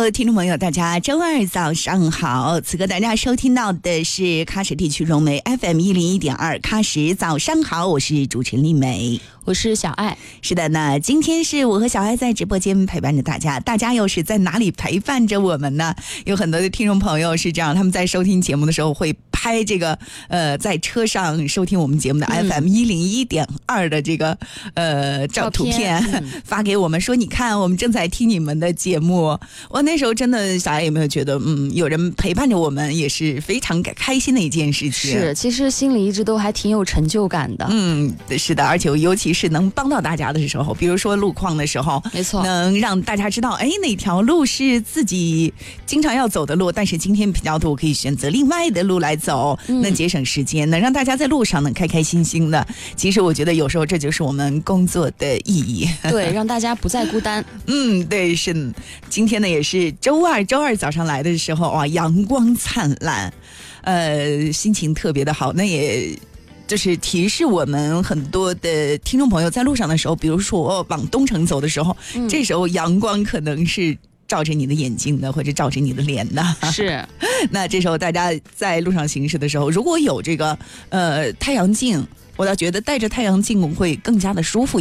Hello， 听众朋友，大家周二早上好。此刻大家收听到的是喀什地区融媒 FM101.2 喀什早上好，我是主持人丽梅， 我是小爱。 是的，那今天是我和小爱在直播间陪伴着大家，大家又是在哪里陪伴着我们呢？有很多的听众朋友是这样，他们在收听节目的时候会拍这个在车上收听我们节目的 FM101.2 的这个照图片发给我们，说你看我们正在听你们的节目。我那时候真的，小爱有没有觉得有人陪伴着我们也是非常开心的一件事情？ 是，其实心里一直都还挺有成就感的。 是的，而且尤其是能帮到大家的时候，比如说路况的时候， 没错， 能让大家知道哪条路是自己经常要走的路，但是今天比较多我可以选择另外的路来走，能节省时间，能让大家在路上能开开心心的。其实我觉得有时候这就是我们工作的意义， 对，让大家不再孤单。 对，是。今天呢也是周二早上来的时候啊，阳光灿烂，心情特别的好。那也就是提示我们很多的听众朋友在路上的时候，比如说往东城走的时候，这时候阳光可能是照着你的眼睛的，或者照着你的脸的。 是。 那这时候大家在路上行驶的时候，如果有这个太阳镜，我倒觉得戴着太阳镜会更加的舒服。